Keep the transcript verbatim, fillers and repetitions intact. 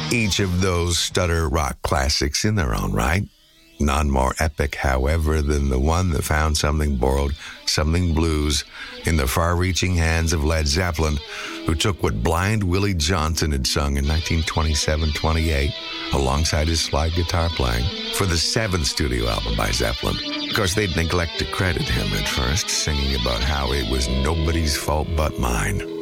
Each of those stutter rock classics in their own right. None more epic, however, than the one that found something borrowed, something blues, in the far-reaching hands of Led Zeppelin, who took what Blind Willie Johnson had sung in nineteen twenty-seven twenty-eight, alongside his slide guitar playing, for the seventh studio album by Zeppelin. Of course, they'd neglect to credit him at first, singing about how it was nobody's fault but mine.